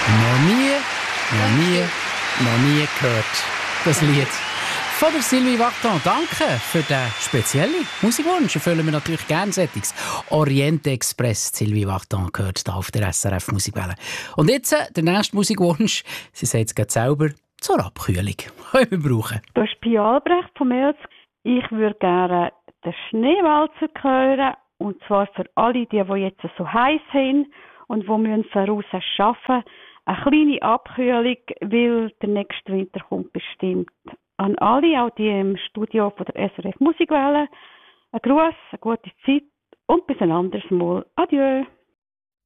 Noch nie gehört, das Lied. Von der Sylvie Vartan. Danke für den speziellen Musikwunsch. Erfüllen wir natürlich gerne Settings. Orient Express, Sylvie Vartan gehört hier auf der SRF Musikwelle. Und jetzt der nächste Musikwunsch. Sie sagt es gerade selber, zur Abkühlung. Können wir brauchen. Das ist Pia Albrecht von Melz. Ich würde gerne den Schneewalzer hören. Und zwar für alle, die jetzt so heiß sind und die müssen voraus arbeiten. Eine kleine Abkühlung, weil der nächste Winter kommt bestimmt. An alle, auch die im Studio von der SRF Musikwelle. Ein Gruß, eine gute Zeit und bis ein anderes Mal. Adieu.